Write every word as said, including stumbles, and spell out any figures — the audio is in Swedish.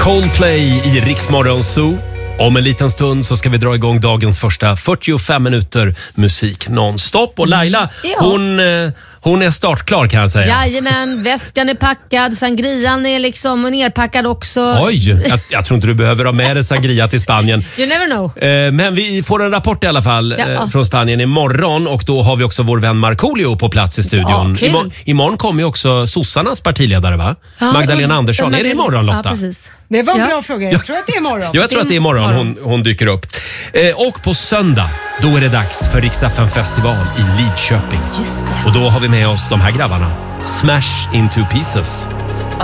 Coldplay i Rix Morgon Zoo. Om en liten stund så ska vi dra igång dagens första fyrtiofem minuter musik nonstop. Och Laila, ja. hon, hon är startklar kan jag säga. Jajamän, väskan är packad, sangrian är liksom nerpackad också. Oj, jag, jag tror inte du behöver ha med dig sangria till Spanien. You never know. Eh, men vi får en rapport i alla fall ja. eh, från Spanien imorgon. Och då har vi också vår vän Markoolio på plats i studion. Ja, Imor- imorgon kommer ju också sossarnas partiledare, va? Ja, Magdalena Andersson. ja, Är det imorgon, Lotta? Ja, precis. Det var en Ja. bra fråga. Jag tror att det är imorgon. Jag tror att det är imorgon hon, hon dyker upp. Eh, och på söndag, då är det dags för Rix F M-festival i Lidköping. Just det. Och då har vi med oss de här grabbarna. Smash Into Pieces.